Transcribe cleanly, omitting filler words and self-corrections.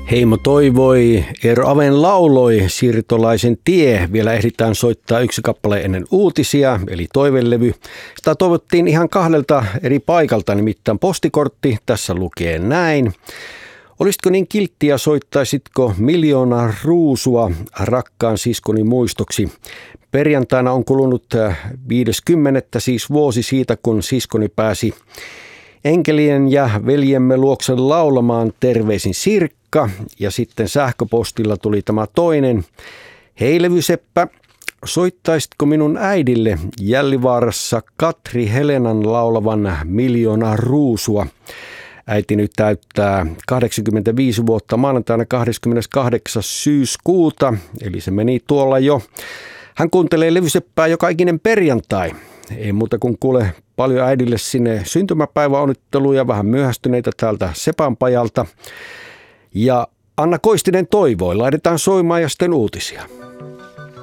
Heimo toivoi, Eero Aven lauloi, Siirtolaisen tie. Vielä ehditään soittaa yksi kappale ennen uutisia, eli toivelevy. Sitä toivottiin ihan kahdelta eri paikalta, nimittäin postikortti. Tässä lukee näin. Olisitko niin kiltti ja soittaisitko 1 000 000 ruusua rakkaan siskoni muistoksi? Perjantaina on kulunut 50. siis vuosi siitä, kun siskoni pääsi enkelien ja veljemme luokse laulamaan, terveisin Sirkka. Ja sitten sähköpostilla tuli tämä toinen. Hei Levyseppä, soittaisitko minun äidille Jällivaarassa Katri Helenan laulavan 1 000 000 ruusua? Äiti nyt täyttää 85 vuotta maanantaina 28. syyskuuta, eli se meni tuolla jo. Hän kuuntelee Levyseppää joka ikinen perjantai. Ei muuta kuin kuule paljon äidille sinne syntymäpäiväonnitteluja, vähän myöhästyneitä täältä Sepanpajalta. Ja Anna Koistinen toivoi, laitetaan soimaan ja sitten uutisia.